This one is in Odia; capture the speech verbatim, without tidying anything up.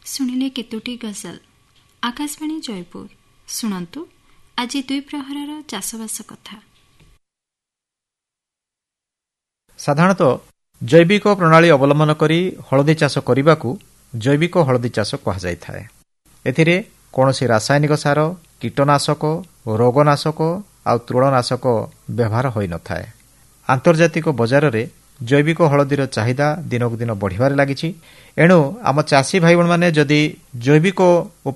ଶୁଣିଲେ କେତୋଟି ଗଜଲ। ଆକାଶବାଣୀ ଜୟପୁର। ଶୁଣନ୍ତୁ ଆଜି ଦ୍ୱିପ୍ରହରର ଚାଷବାସ କଥା। ସାଧାରଣତଃ ଜୈବିକ ପ୍ରଣାଳୀ ଅବଲମ୍ବନ କରି ହଳଦୀ ଚାଷ କରିବାକୁ ଜୈବିକ ହଳଦୀ ଚାଷ କୁହାଯାଇଥାଏ। ଏଥିରେ କୌଣସି ରାସାୟନିକ ସାର, କୀଟନାଶକ, ରୋଗନାଶକ ଆଉ ତୃଣନାଶକ ବ୍ୟବହାର ହୋଇନଥାଏ। ଆନ୍ତର୍ଜାତିକ ବଜାରରେ ଜୈବିକ ହଳଦୀର ଚାହିଦା ଦିନକୁ ଦିନ ବଢ଼ିବାରେ ଲାଗିଛି। ଏଣୁ ଆମ ଚାଷୀ ଭାଇମାନେ ଯଦି ଜୈବିକ